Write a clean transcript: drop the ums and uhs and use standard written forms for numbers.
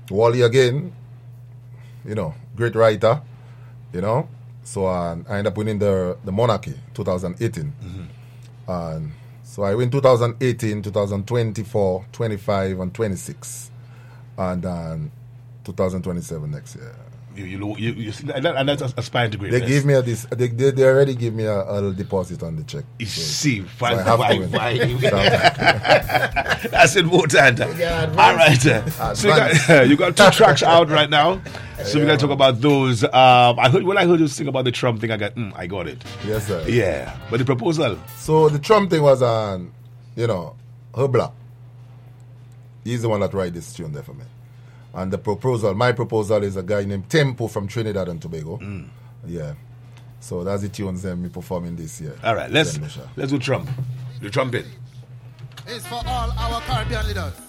Wally again, great writer, So I ended up winning the Monarchy 2018. And so I win 2018, 2024, 25, and 26. And 2027 next year. And that's aspiring to greatness. They give me they already give me a little deposit on the check. You see, so I have to win. That's important. All right. So you got 2 tracks out right now. So we're going to talk about those. I heard you sing about the Trump thing, I got it. Yes, sir. Yeah. But the proposal? So the Trump thing was on, Herbla. He's the one that wrote this tune there for me. And my proposal is a guy named Tempo from Trinidad and Tobago. Yeah. So that's the tunes that me performing this year. All right, let's do Trump. The trumpet. It's for all our Caribbean leaders.